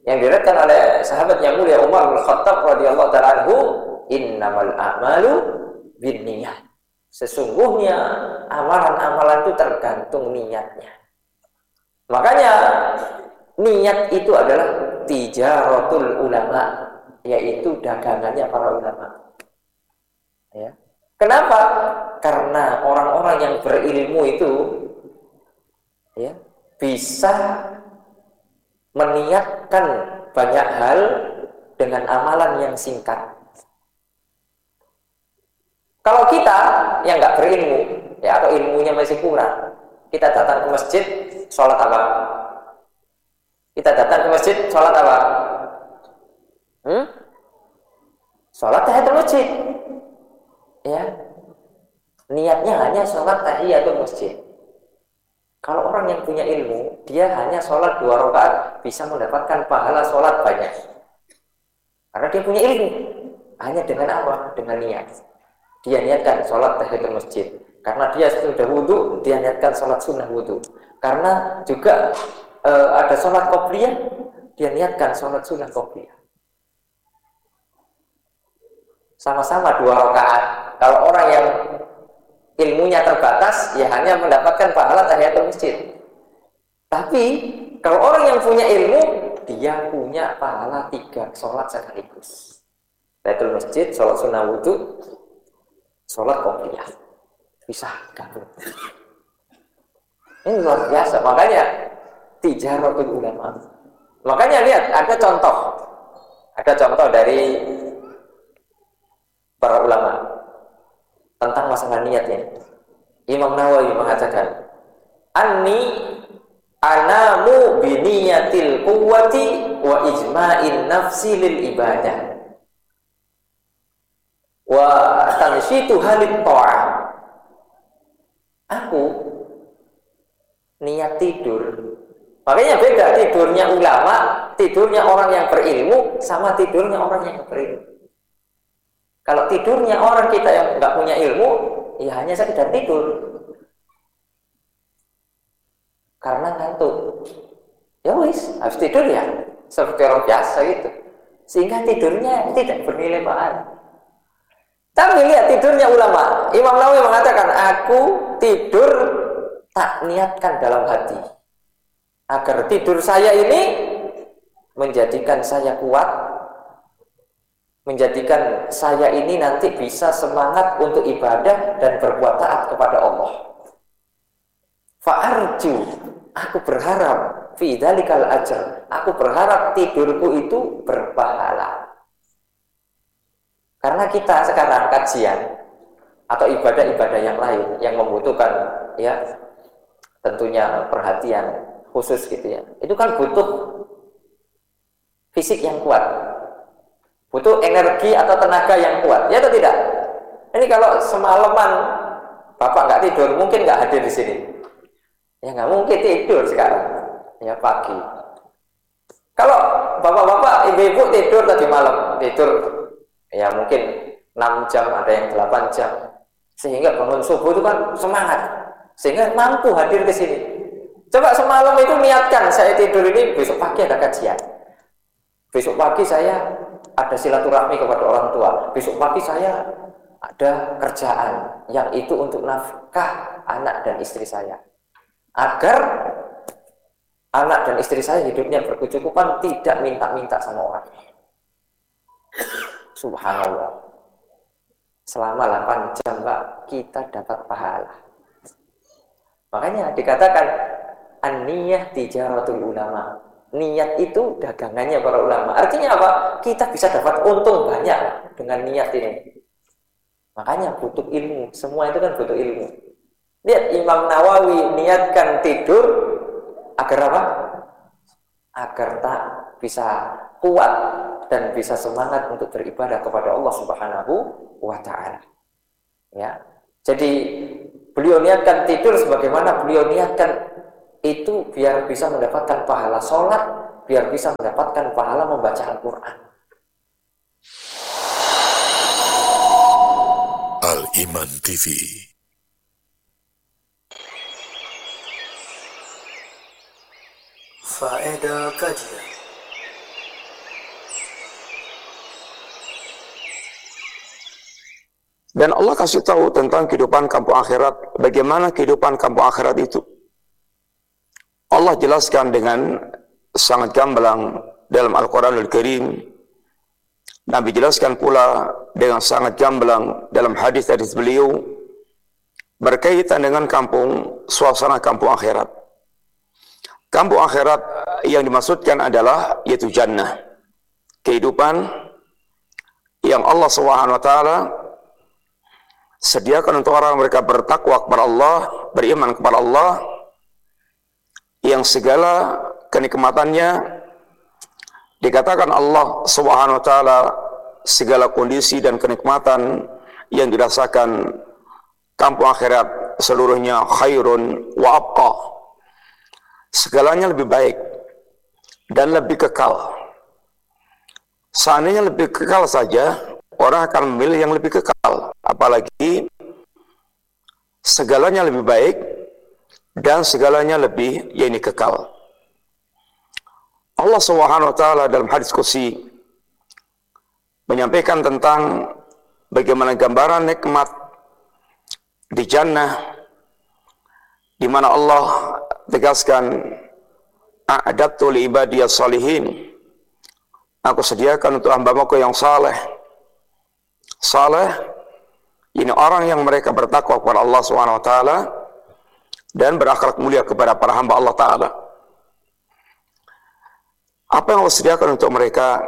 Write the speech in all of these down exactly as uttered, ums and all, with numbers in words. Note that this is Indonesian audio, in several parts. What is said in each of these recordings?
Yang diriwayatkan oleh sahabat yang mulia Umar bin Khattab radhiyallahu ta'ala anhu, innamal a'malu binniyat. Sesungguhnya amalan-amalan itu tergantung niatnya. Makanya niat itu adalah tijaratul ulama, yaitu dagangannya para ulama. Ya. Kenapa? Karena orang-orang yang berilmu itu ya, bisa meniatkan banyak hal dengan amalan yang singkat. Kalau kita yang nggak berilmu, ya atau ilmunya masih kurang, kita datang ke masjid, sholat apa? Kita datang ke masjid, sholat apa? Hmm? Sholat tahiyatul masjid. Ya, niatnya hanya sholat tahiyatul masjid. Kalau orang yang punya ilmu, dia hanya sholat dua rakaat bisa mendapatkan pahala sholat banyak. Karena dia punya ilmu. Hanya dengan apa? Dengan niat. Dia niatkan sholat tahiyatul masjid. Karena dia sudah wudhu, dia niatkan sholat sunnah wudhu. Karena juga e, ada sholat qobliyah, dia niatkan sholat sunnah qobliyah. Sama-sama dua rakaat. Kalau orang yang ilmunya terbatas, ya hanya mendapatkan pahala tahiyatul masjid. Tapi kalau orang yang punya ilmu, dia punya pahala tiga sholat sekaligus. Tahiyatul masjid, sholat sunnah wudhu, sholat qobliyah. Bisa gabung. Ini luar biasa. Makanya tijaratul ulama. Makanya lihat, ada contoh. Ada contoh dari para ulama tentang masalah niat ini. Imam Nawawi mengatakan, Anni anamu biniyatil quwwati wa ijma'in nafsi lil ibadah wa tansyitu halit ta'ah. Aku niat tidur. Makanya beda tidurnya ulama, tidurnya orang yang berilmu sama tidurnya orang yang berilmu. Kalau tidurnya orang kita yang nggak punya ilmu, ya hanya sekedar tidur karena ngantuk. Ya wis, habis tidur ya seperti orang biasa gitu. Sehingga tidurnya tidak bernilai pahala. Tapi lihat tidurnya ulama. Imam Nawawi mengatakan, aku tidur tak niatkan dalam hati agar tidur saya ini menjadikan saya kuat, menjadikan saya ini nanti bisa semangat untuk ibadah dan berbuat taat kepada Allah. Fa'arju, aku berharap fi dzalikal ajr, aku berharap tidurku itu berpahala. Karena kita sekarang kajian atau ibadah-ibadah yang lain yang membutuhkan ya tentunya perhatian khusus gitu ya. Itu kan butuh fisik yang kuat. Butuh energi atau tenaga yang kuat. Ya atau tidak? Ini kalau semalaman Bapak nggak tidur, mungkin nggak hadir di sini. Ya nggak mungkin tidur sekarang. Ya pagi. Kalau bapak-bapak, ibu-ibu tidur tadi malam, tidur ya mungkin enam jam, ada yang delapan jam. Sehingga bangun subuh itu kan semangat. Sehingga mampu hadir ke sini. Coba semalam itu niatkan, saya tidur ini besok pagi ada kajian. Besok pagi saya ada silaturahmi kepada orang tua. Besok pagi saya ada kerjaan yang itu untuk nafkah anak dan istri saya. Agar anak dan istri saya hidupnya berkecukupan, tidak minta-minta sama orang. Subhanallah. Selama delapan jam, Pak, kita dapat pahala. Makanya dikatakan an-niyah tijaratul ulama. Niat itu dagangannya para ulama. Artinya apa? Kita bisa dapat untung banyak dengan niat ini. Makanya butuh ilmu. Semua itu kan butuh ilmu. Lihat Imam Nawawi niatkan tidur agar apa? Agar tak bisa kuat dan bisa semangat untuk beribadah kepada Allah Subhanahu wa ta'ala. Ya. Jadi beliau niatkan tidur sebagaimana beliau niatkan itu biar bisa mendapatkan pahala sholat, biar bisa mendapatkan pahala membaca Al-Quran. Al-Iman T V. Faedah kajian Dan Allah kasih tahu tentang kehidupan kampung akhirat, bagaimana kehidupan kampung akhirat itu. Allah jelaskan dengan sangat gamblang dalam Al-Quranul Karim. Nabi jelaskan pula dengan sangat gamblang dalam hadis-hadis beliau berkaitan dengan kampung, suasana kampung akhirat. Kampung akhirat yang dimaksudkan adalah yaitu jannah, kehidupan yang Allah Subhanahu wa taala sediakan untuk orang mereka bertakwa kepada Allah, beriman kepada Allah, yang segala kenikmatannya dikatakan Allah Subhanahu wa taala, segala kondisi dan kenikmatan yang dirasakan kampung akhirat seluruhnya khairun wa abqa. Segalanya lebih baik dan lebih kekal. Seandainya lebih kekal saja, orang akan memilih yang lebih kekal. Apalagi segalanya lebih baik dan segalanya lebih yakni kekal. Allah Subhanahu wa taala dalam hadis qudsi menyampaikan tentang bagaimana gambaran nikmat di jannah, di mana Allah tegaskan, a'adatu li ibadiyas salihin, aku sediakan untuk hamba-Ku yang saleh. Saleh ini orang yang mereka bertakwa kepada Allah Subhanahu wa taala dan berakhlak mulia kepada para hamba Allah taala. Apa yang Allah sediakan untuk mereka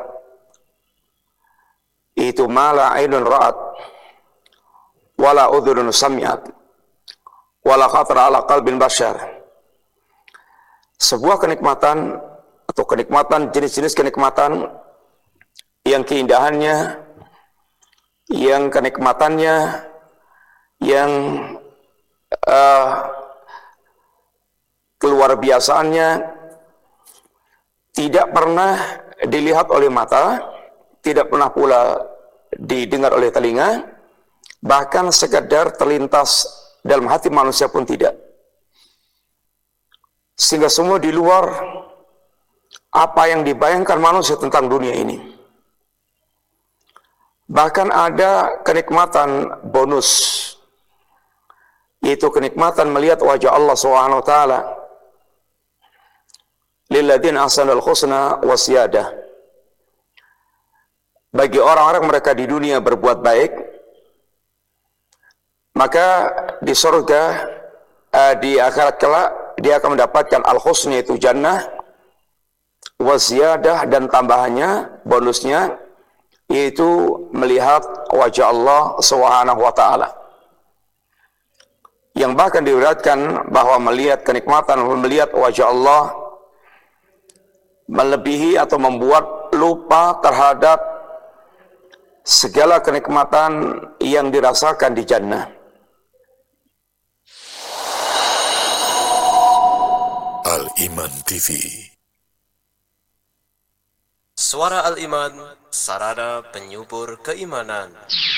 itu mala ainun ra'at wala udhunun sami'at wala khatara ala qalbin bashar. Sebuah kenikmatan atau kenikmatan, jenis-jenis kenikmatan yang keindahannya, yang kenikmatannya, yang uh, keluar biasaannya tidak pernah dilihat oleh mata, tidak pernah pula didengar oleh telinga, bahkan sekadar terlintas dalam hati manusia pun tidak. Sehingga semua di luar apa yang dibayangkan manusia tentang dunia ini. Bahkan ada kenikmatan bonus, yaitu kenikmatan melihat wajah Allah Subhanahu wa taala. Lilladzina ahsanul husna wa ziyadah. Bagi orang-orang mereka di dunia berbuat baik, maka di surga, uh, di akhirat kelak dia akan mendapatkan al-husna, itu jannah, wa ziyadah, dan tambahannya, bonusnya, yaitu melihat wajah Allah Subhanahu wa taala. Yang bahkan diriwayatkan bahwa melihat kenikmatan, melihat wajah Allah melebihi atau membuat lupa terhadap segala kenikmatan yang dirasakan di jannah. Al-Iman T V. Suara Al-Iman, sarana penyubur keimanan.